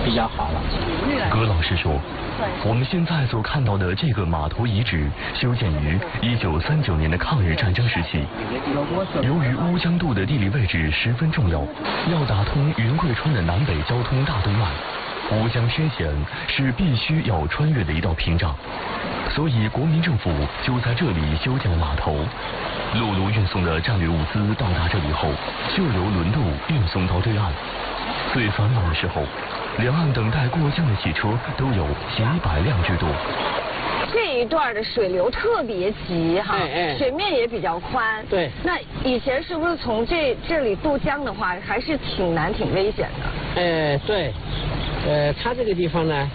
比较好了。 葛老师说，我们现在所看到的这个码头遗址修建于1939年的抗日战争时期。由于乌江渡的地理位置十分重要，要打通云贵川的南北交通大动脉，乌江天险是必须要穿越的一道屏障，所以国民政府就在这里修建了码头。陆路运送的战略物资到达这里后，就由轮渡运送到对岸。最繁忙的时候，两岸等待过江的汽车都有几百辆之多。 这一段的水流特别急哈，水面也比较宽。 对。 那以前是不是从这里渡江的话，还是挺难、挺危险的？ 对。它这个地方呢，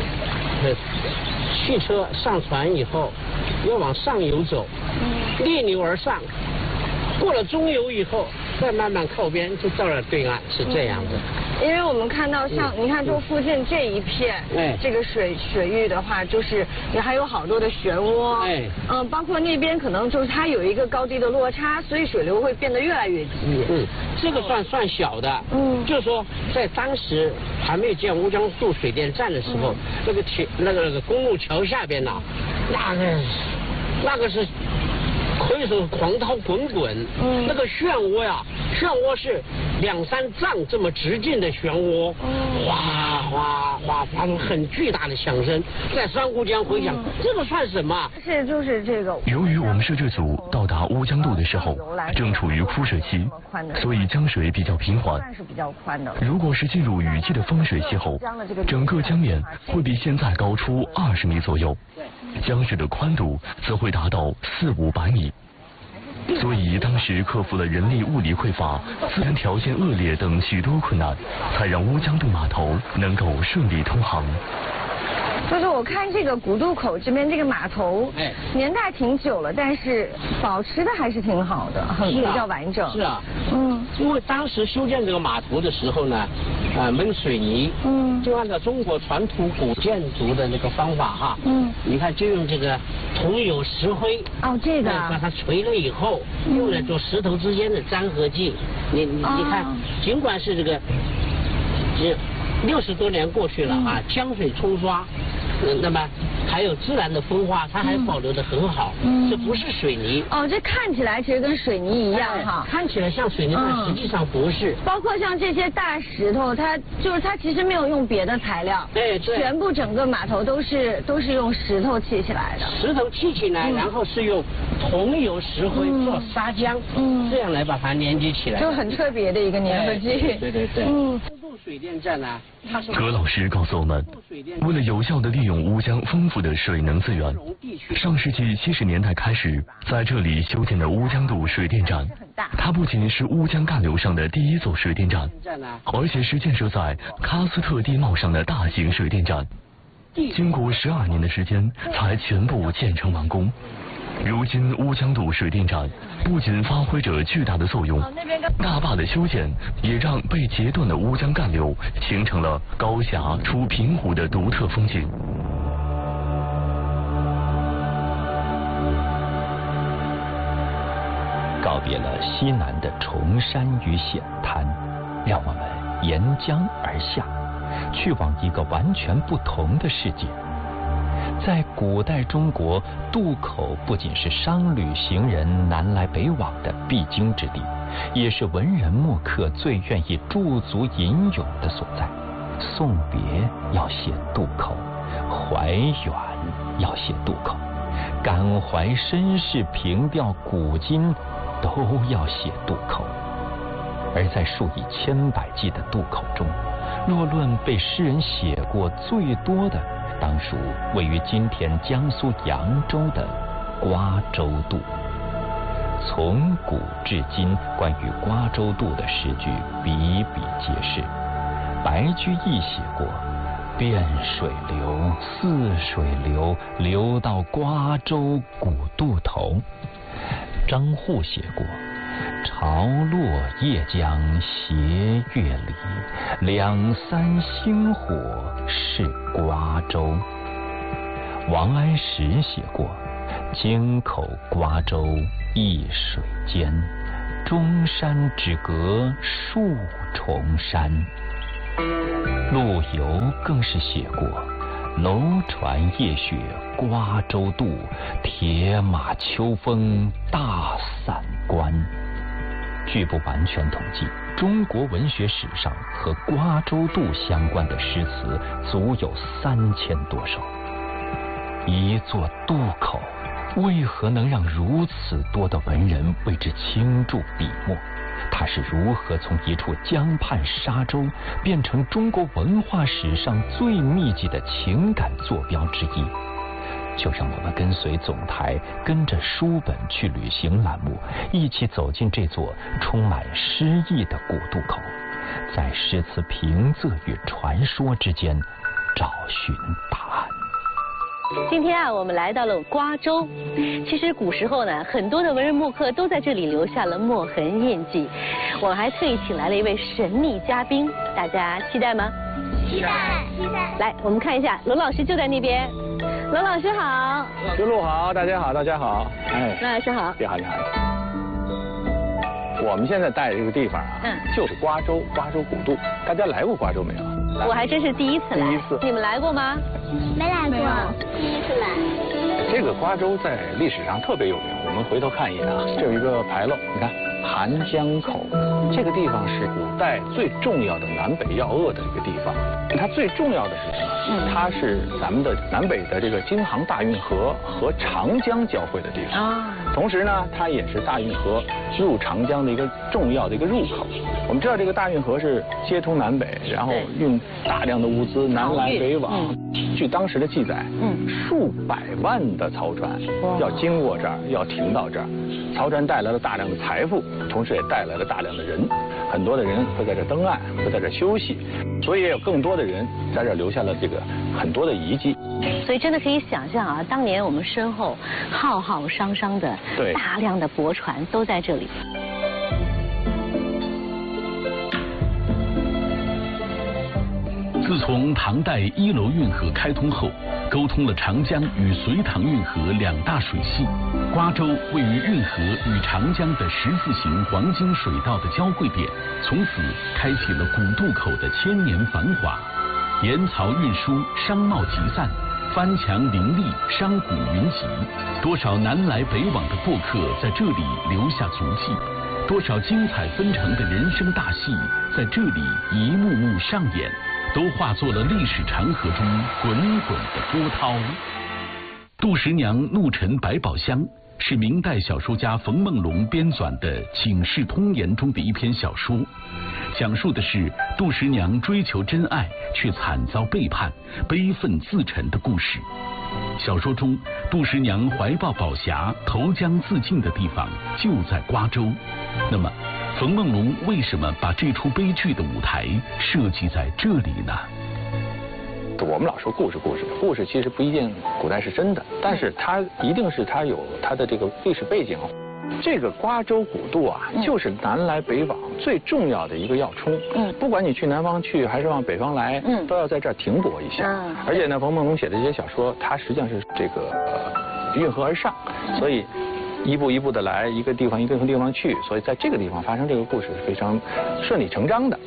汽车上船以后要往上游走，逆流而上，过了中游以后，再慢慢靠边，就到了对岸，是这样的。 因为我们看到像你看这附近这一片，这个水域的话，就是也还有好多的漩涡，包括那边可能就是它有一个高低的落差，所以水流会变得越来越急。 这个算小的，就是说在当时还没有建乌江渡水电站的时候，那个公路桥下边呢，那个是可以说狂涛滚滚，那个漩涡呀，漩涡是2、3丈这么直径的漩涡，哗哗哗发出很巨大的响声，在珊瑚江回响，这个算什么？ 就是这个。 由于我们摄制组到达乌江渡的时候，正处于枯水期，所以江水比较平缓。 是比较宽的。 如果是进入雨季的风水期后，整个江面会比现在高出20米左右，江水的宽度则会达到400-500米。所以当时克服了人力物力匮乏、自然条件恶劣等许多困难，才让乌江渡码头能够顺利通航。 就是我看这个古渡口这边这个码头，年代挺久了，但是保持的还是挺好的，比较完整。 是啊，因为当时修建这个码头的时候呢，蒙水泥，就按照中国传统古建筑的那个方法哈，你看就用这个桐油石灰， 这个把它锤了以后，用来做石头之间的粘合剂。你看，尽管是这个60多年过去了啊，江水冲刷，那么还有自然的风化，它还保留得很好。这不是水泥。 这看起来其实跟水泥一样哈， 看起来像水泥，但实际上不是。 包括像这些大石头，它其实没有用别的材料， 对， 全部整个码头都是用石头砌起来的。 石头砌起来，然后是用桐油石灰做砂浆，这样来把它连接起来， 就很特别的一个粘合剂。 对。水电站呢， 葛老师告诉我们，为了有效地利用乌江丰富的水能资源，上世纪70年代开始，在这里修建的乌江渡水电站，它不仅是乌江干流上的第一座水电站，而且是建设在喀斯特地貌上的大型水电站。经过12年的时间，才全部建成完工。如今乌江渡水电站不仅发挥着巨大的作用，大坝的修建也让被截断的乌江干流形成了高峡出平湖的独特风景。 告别了西南的崇山与险滩，让我们沿江而下，去往一个完全不同的世界。在古代中国，渡口不仅是商旅行人南来北往的必经之地，也是文人墨客最愿意驻足吟咏的所在。送别要写渡口，怀远要写渡口，感怀身世，凭吊古今，都要写渡口。而在数以千百计的渡口中，若论被诗人写过最多的，当属位于今天江苏扬州的瓜州渡。从古至今，关于瓜州渡的诗句比比皆是。白居易写过汴水流，泗水流，流到瓜州古渡头。张祜写过潮落夜江斜月里，2、3星火是瓜州。王安石写过京口瓜州一水间，中山只隔数重山。 陆游更是写过楼船夜雪瓜洲渡，铁马秋风大散关。据不完全统计，中国文学史上和瓜洲渡相关的诗词足有3000多首。一座渡口，为何能让如此多的文人为之倾注笔墨？它是如何从一处江畔沙洲变成中国文化史上最密集的情感坐标之一？就让我们跟随总台跟着书本去旅行栏目，一起走进这座充满诗意的古渡口，在诗词平仄与传说之间找寻答案。 今天啊，我们来到了瓜洲。其实古时候呢，很多的文人墨客都在这里留下了墨痕印记。我们还特意请来了一位神秘嘉宾，大家期待吗？ 期待。 来，我们看一下，龙老师就在那边。龙老师好。 刘璐好，大家好，大家好。哎， 龙老师好。 你好，你好。我们现在待的这个地方啊，就是瓜洲古渡。大家来过瓜州没有？ 我还真是第一次来。 第一次。 你们来过吗？ 没来过，第一次来。 这个瓜州在历史上特别有名，我们回头看一眼啊，这有一个牌楼，你看韩江口，这个地方是古代最重要的南北要扼的一个地方。它最重要的是什么？它是咱们的南北的这个京杭大运河和长江交汇的地方。同时呢，它也是大运河入长江的一个重要的一个入口。我们知道这个大运河是接通南北，然后运大量的物资南来北往。据当时的记载，数百万的漕船要经过这儿，要停到这儿。漕船带来了大量的财富，同时也带来了大量的人。很多的人会在这登岸，会在这休息，所以也有更多的人在这留下了这个很多的遗迹。 所以真的可以想象啊，当年我们身后浩浩汤汤的大量的驳船都在这里。 自从唐代一楼运河开通后，沟通了长江与隋唐运河2大水系。瓜州位于运河与长江的十字形黄金水道的交汇点，从此开启了古渡口的千年繁华。沿漕运输，商贸集散，帆墙林立，商贾云集，多少南来北往的过客在这里留下足迹，多少精彩纷呈的人生大戏在这里一幕幕上演，都化作了历史长河中滚滚的波涛。杜十娘怒沉百宝箱是明代小说家冯梦龙编纂的《警世通言》中的一篇小说，讲述的是杜十娘追求真爱却惨遭背叛，悲愤自沉的故事。小说中，杜十娘怀抱宝匣投江自尽的地方就在瓜州。那么，冯梦龙为什么把这出悲剧的舞台设计在这里呢？ 我们老说故事其实不一定古代是真的，但是它一定是它有它的这个历史背景。这个瓜州古渡啊，就是南来北往最重要的一个要冲。不管你去南方去还是往北方来，都要在这儿停泊一下。而且呢，冯梦龙写的这些小说，它实际上是这个运河而上，所以一步一步的来，一个地方一个地方去，所以在这个地方发生这个故事是非常顺理成章的。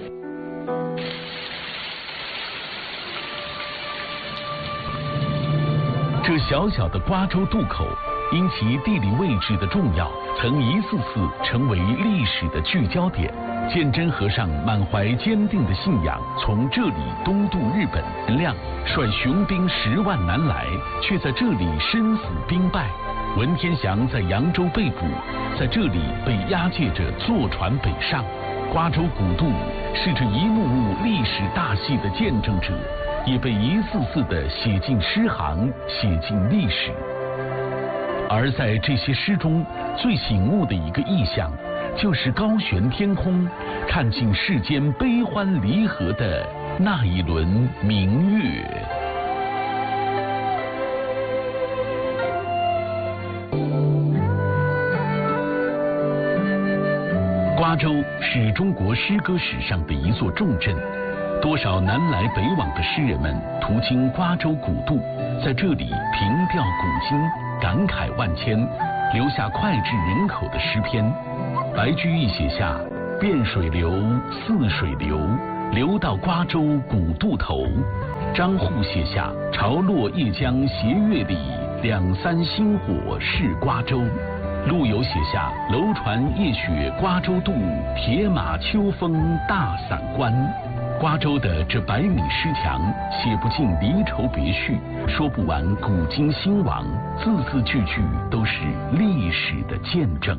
这小小的瓜州渡口，因其地理位置的重要，曾一次次成为历史的聚焦点。鉴真和尚满怀坚定的信仰，从这里东渡日本。陈亮率雄兵10万南来，却在这里身死兵败。文天祥在扬州被捕，在这里被押解着坐船北上。瓜州古渡是这一幕幕历史大戏的见证者，也被一次次地写进诗行，写进历史。而在这些诗中，最醒目的一个意象，就是高悬天空，看尽世间悲欢离合的那一轮明月。瓜州是中国诗歌史上的一座重镇。多少南来北往的诗人们途经瓜州古渡，在这里凭吊古今，感慨万千，留下脍炙人口的诗篇。白居易写下“汴水流，泗水流， 流到瓜州古渡头。张祜写下“潮落叶江斜月里，两三星火是瓜州”。陆游写下“楼船夜雪瓜洲渡，铁马秋风大散关”。瓜州的这100米诗墙，写不尽离愁别绪，说不完古今兴亡，字字句句都是历史的见证。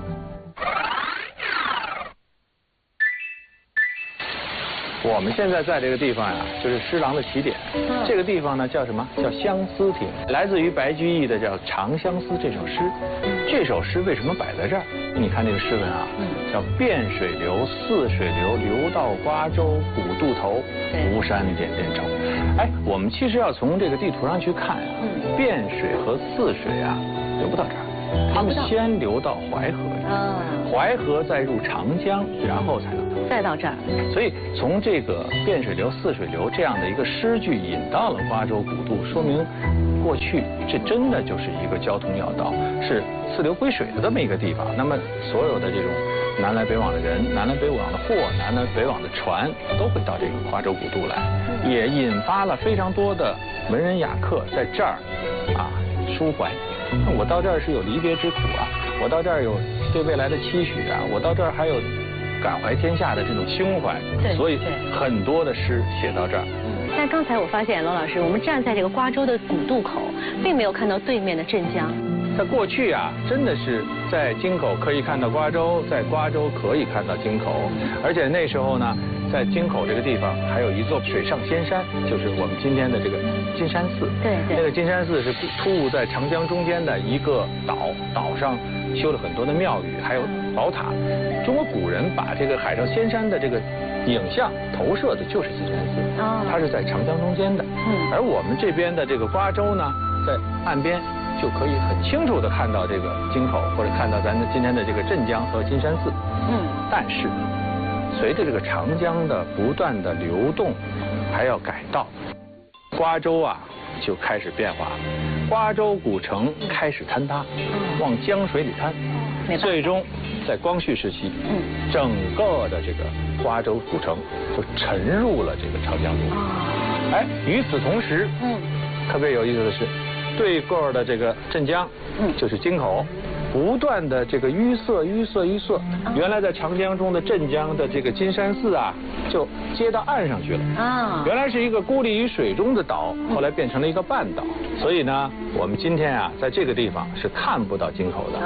我们现在在这个地方呀，就是诗廊的起点。这个地方呢叫什么？叫相思亭，来自于白居易的叫《长相思》这首诗。这首诗为什么摆在这儿？你看这个诗文啊，叫汴水流，泗水流，流到瓜州古渡头，吴山点点愁。哎，我们其实要从这个地图上去看啊，汴水和泗水啊流不到这儿。他们先流到淮河，淮河再入长江，然后才能再到这儿。 所以从这个汴水流、泗水流这样的一个诗句引到了瓜州古渡，说明过去这真的就是一个交通要道，是四流归水的这么一个地方。那么所有的这种南来北往的人、南来北往的货、南来北往的船，都会到这个瓜州古渡来，也引发了非常多的文人雅客在这儿抒怀。我到这儿是有离别之苦啊，我到这儿有对未来的期许啊，我到这儿还有感怀天下的这种胸怀，所以很多的诗写到这儿。 但刚才我发现，罗老师，我们站在这个瓜州的古渡口，并没有看到对面的镇江。 在过去啊，真的是在京口可以看到瓜州，在瓜州可以看到京口，而且那时候呢，在京口这个地方还有一座水上仙山，就是我们今天的这个金山寺。对。那个金山寺是出入在长江中间的一个岛，岛上修了很多的庙宇，还有宝塔。中国古人把这个海上仙山的这个影像投射的就是金山寺，它是在长江中间的。而我们这边的这个瓜州呢，在岸边就可以很清楚的看到这个京口，或者看到咱的今天的这个镇江和金山寺。但是随着这个长江的不断的流动，还要改道，瓜州啊就开始变化，瓜州古城开始坍塌，往江水里滩，最终在光绪时期，整个的这个瓜州古城就沉入了这个长江中。哎，与此同时，特别有意思的是，对过的这个镇江，就是京口，不断的这个淤塞，原来在长江中的镇江的这个金山寺啊，就接到岸上去了。原来是一个孤立于水中的岛，后来变成了一个半岛。所以呢，我们今天啊，在这个地方是看不到京口的。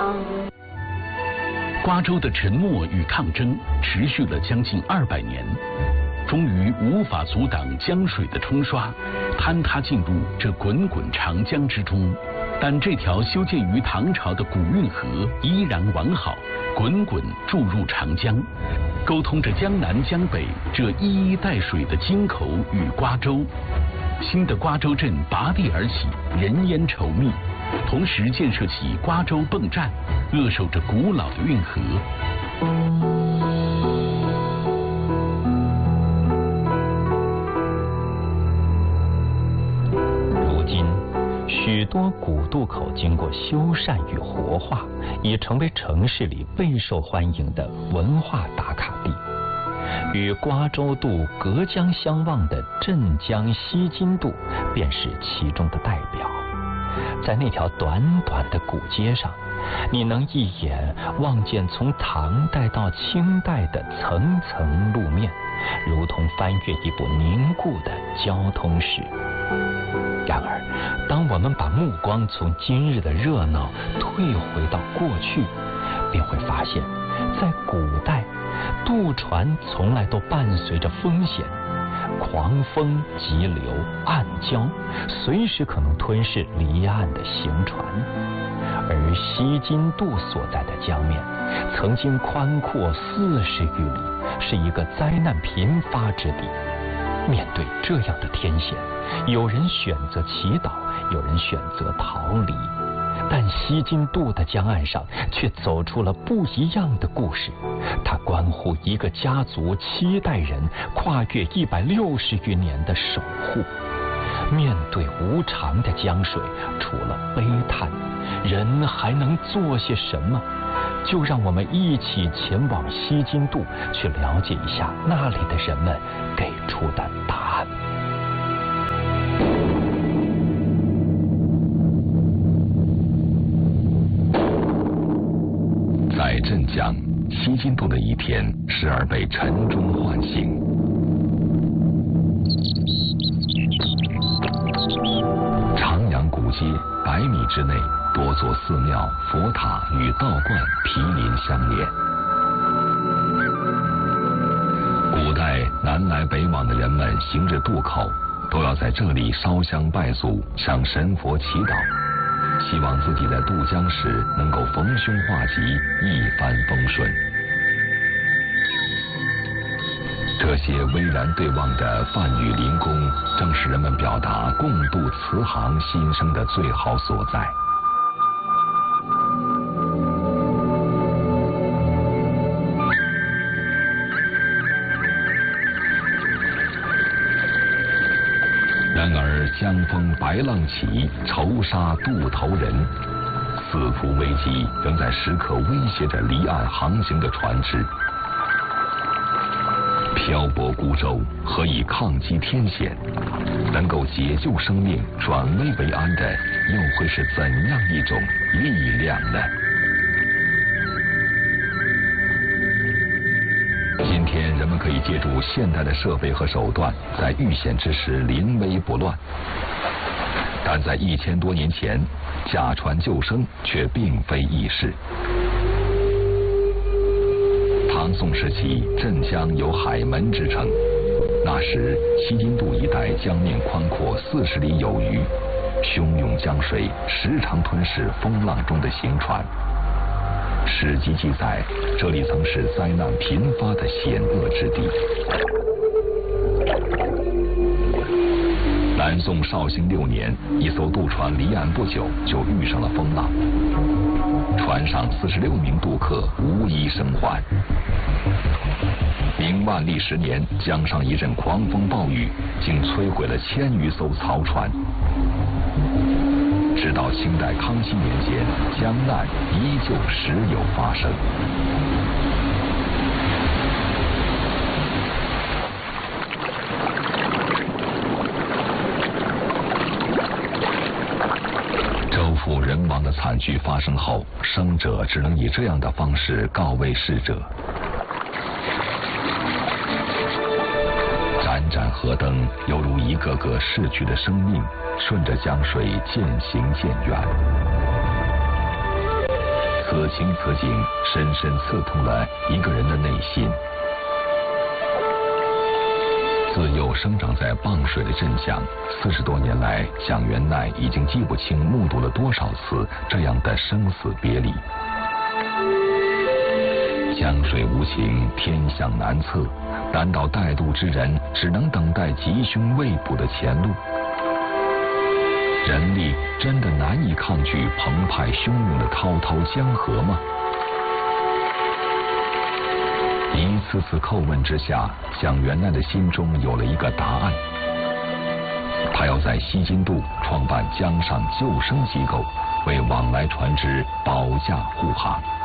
瓜州的沉默与抗争持续了将近200年，终于无法阻挡江水的冲刷，坍塌进入这滚滚长江之中。但这条修建于唐朝的古运河依然完好，滚滚注入长江，沟通着江南江北这一一带水的京口与瓜州。新的瓜州镇拔地而起，人烟稠密，同时建设起瓜州泵站，扼守着古老的运河。 如今，许多古渡口经过修缮与活化，已成为城市里备受欢迎的文化打卡地。与瓜州渡隔江相望的镇江西津渡便是其中的代表。在那条短短的古街上，你能一眼望见从唐代到清代的层层路面，如同翻阅一部凝固的交通史。然而，当我们把目光从今日的热闹退回到过去，便会发现，在古代，渡船从来都伴随着风险，狂风急流暗礁，随时可能吞噬离岸的行船。而西津渡所在的江面，曾经宽阔40余里，是一个灾难频发之地。面对这样的天险，有人选择祈祷，有人选择逃离，但西津渡的江岸上却走出了不一样的故事。它关乎一个家族7代人跨越160余年的守护。面对无常的江水，除了悲叹，人还能做些什么？ 就让我们一起前往西津渡，去了解一下那里的人们给出的答案。 在镇江，西津渡的一天时而被晨钟唤醒。长阳古街100米之内，多座寺庙、佛塔与道观毗邻相连。古代南来北往的人们行至渡口，都要在这里烧香拜祖，向神佛祈祷，希望自己在渡江时能够逢凶化吉，一帆风顺。这些巍然对望的梵语灵宫，正是人们表达共度慈航心声的最好所在。然而江风白浪起，愁杀渡头人，四途危机仍在时刻威胁着离岸航行的船只。漂泊孤舟，何以抗击天险？能够解救生命、转危为安的，又会是怎样一种力量呢？今天人们可以借助现代的设备和手段，在遇险之时临危不乱，但在1000多年前，驾船救生却并非易事。唐宋时期，镇江有海门之称。那时，西津渡一带江面宽阔40里有余，汹涌江水时常吞噬风浪中的行船。史籍记载，这里曾是灾难频发的险恶之地。南宋绍兴6年，一艘渡船离岸不久就遇上了风浪，船上46名渡客无一生还。明万历10年，江上一阵狂风暴雨，竟摧毁了1000余艘漕船。直到清代康熙年间，江难依旧时有发生。周父人亡的惨剧发生后，生者只能以这样的方式告慰逝者。盏盏河灯犹如一个个逝去的生命，顺着江水渐行渐远。此情此景，深深刺痛了一个人的内心。自幼生长在傍水的镇江，40多年来，蒋元鼐已经记不清目睹了多少次这样的生死别离。江水无情，天象难测，难道带渡之人只能等待吉凶未卜的前路？人力真的难以抗拒澎湃汹涌的滔滔江河吗？一次次叩问之下，蒋元鼐的心中有了一个答案。他要在西津渡创办江上救生机构，为往来船只保驾护航。